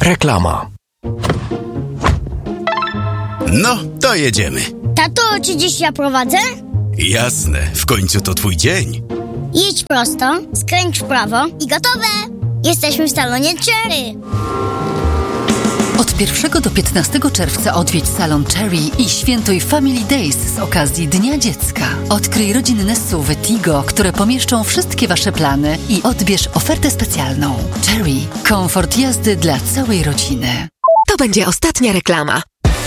Reklama. No, to jedziemy. Tato, czy dziś ja prowadzę? Jasne, w końcu to twój dzień. Jedź prosto, skręć w prawo i gotowe! Jesteśmy w salonie Cherry. Od 1 do 15 czerwca odwiedź salon Cherry i świętuj Family Days z okazji Dnia Dziecka. Odkryj rodzinne SUV-y Tigo, które pomieszczą wszystkie wasze plany i odbierz ofertę specjalną. Cherry. Komfort jazdy dla całej rodziny. To będzie ostatnia reklama.